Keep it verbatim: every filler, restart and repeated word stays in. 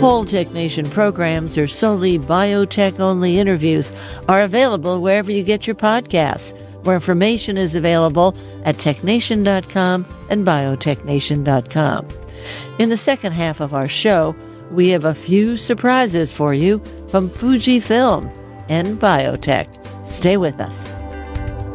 Whole Tech Nation programs or solely biotech-only interviews are available wherever you get your podcasts. More information is available at tech nation dot com and biotech nation dot com. In the second half of our show, we have a few surprises for you from Fujifilm and biotech. Stay with us.